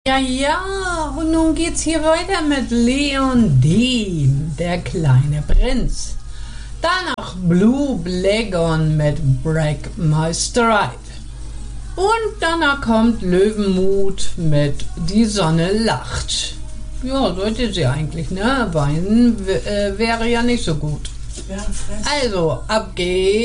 Ja, ja, und nun geht's hier weiter mit Leon Dean, der kleine Prinz. Danach Blue Blagon mit Break My Stride. Und danach kommt Löwenmut mit Die Sonne lacht. Ja, sollte sie eigentlich, ne? Weinen wäre ja nicht so gut. Also, ab geht's.